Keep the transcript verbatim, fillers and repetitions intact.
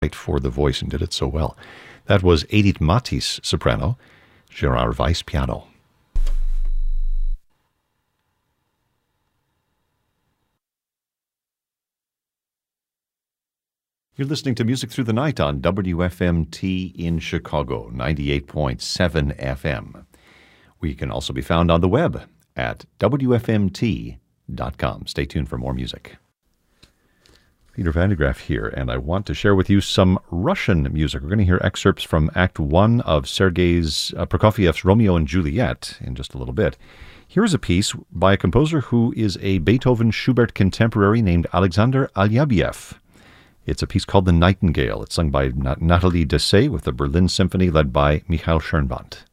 for the voice and did it so well. That was Edith Matisse, soprano, Gerard Weiss, piano. You're listening to Music Through the Night on W F M T in Chicago, ninety-eight point seven F M. We can also be found on the web at W F M T dot com. Stay tuned for more music. Peter Van de Graaff here, and I want to share with you some Russian music. We're going to hear excerpts from Act One of Sergei's uh, Prokofiev's Romeo and Juliet in just a little bit. Here's a piece by a composer who is a Beethoven-Schubert contemporary named Alexander Alyabiev. It's a piece called The Nightingale. It's sung by Nathalie Dessay with the Berlin Symphony led by Michael Schoenwand.